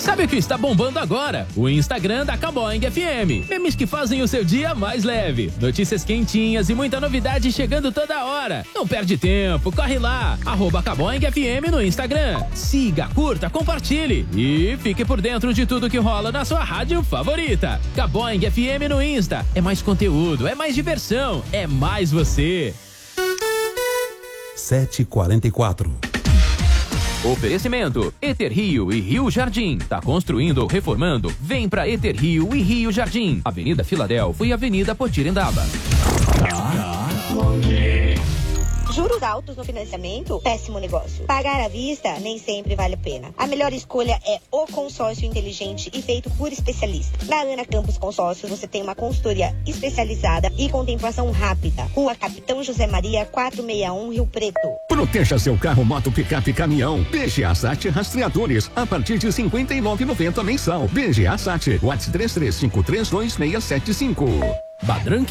Sabe o que está bombando agora? O Instagram da Caboing FM. Memes que fazem o seu dia mais leve. Notícias quentinhas e muita novidade chegando toda hora. Não perde tempo, corre lá. @Caboing FM no Instagram. Siga, curta, compartilhe e fique por dentro de tudo que rola na sua rádio favorita. Caboing FM no Insta. É mais conteúdo, é mais diversão, é mais você. 7h44. Oferecimento: Eter Rio e Rio Jardim. Tá construindo ou reformando? Vem pra Eter Rio e Rio Jardim. Avenida Filadélfia e Avenida Potirendaba. Juros altos no financiamento? Péssimo negócio. Pagar à vista nem sempre vale a pena. A melhor escolha é o consórcio inteligente e feito por especialista. Na Ana Campos Consórcios você tem uma consultoria especializada e contemplação rápida. Rua Capitão José Maria 461, Rio Preto. Proteja seu carro, moto, picape, caminhão. BGA Sat Rastreadores a partir de R$ 59,90 mensal. BGA Sat, WhatsApp 33532675. Badrank